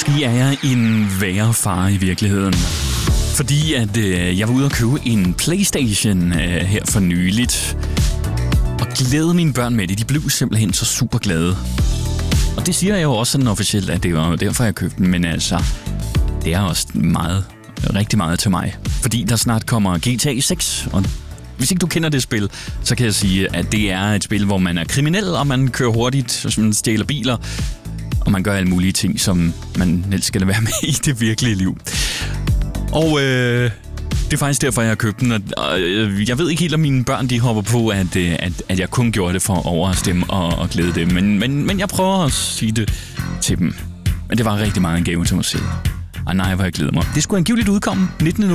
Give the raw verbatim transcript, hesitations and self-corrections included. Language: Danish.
Måske er jeg en værre far i virkeligheden. Fordi at øh, jeg var ude og købe en PlayStation øh, her for nyligt. Og glæde mine børn med det. De blev simpelthen så super glade. Og det siger jeg jo også sådan officielt, at det var derfor, jeg købte den. Men altså, det er også meget, rigtig meget til mig. Fordi der snart kommer G T A seks, og hvis ikke du kender det spil, så kan jeg sige, at det er et spil, hvor man er kriminel, og man kører hurtigt, så man stjæler biler, og man gør alle mulige ting, som man helst skal være med i det virkelige liv. Og øh, det er faktisk derfor, jeg har købt den, og, og jeg ved ikke helt, om mine børn de hopper på, at, at, at jeg kun gjorde det for at overraske dem og, og glæde dem, men, men, men jeg prøver at sige det til dem. Men det var rigtig meget en gave til mig selv. Og nej, hvor jeg glæder mig. Det skulle angiveligt udkomme nittende